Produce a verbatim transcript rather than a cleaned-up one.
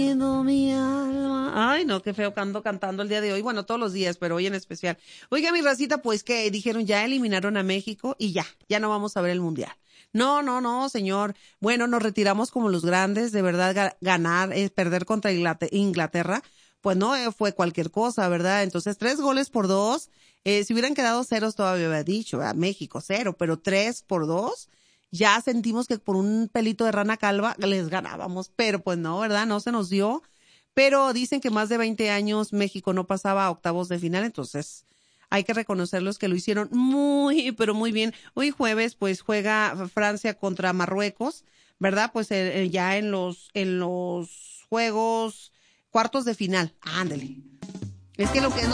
Mi alma. Ay, no, qué feo canto cantando el día de hoy. Bueno, todos los días, pero hoy en especial. Oiga, mi racita, pues que dijeron ya eliminaron a México y ya, ya no vamos a ver el mundial. No, no, no, señor. Bueno, nos retiramos como los grandes, de verdad, ga- ganar, eh, perder contra Inglate- Inglaterra, pues no eh, fue cualquier cosa, ¿verdad? Entonces, tres goles por dos. Eh, si hubieran quedado ceros, todavía había dicho, ¿verdad? México cero, pero tres por dos. Ya sentimos que por un pelito de rana calva les ganábamos, pero pues no, ¿verdad? No se nos dio. Pero dicen que más de veinte años México no pasaba a octavos de final, entonces hay que reconocerlos que lo hicieron muy, pero muy bien. Hoy jueves, pues juega Francia contra Marruecos, ¿verdad? Pues eh, eh, ya en los, en los juegos cuartos de final. Ándale. Es que lo que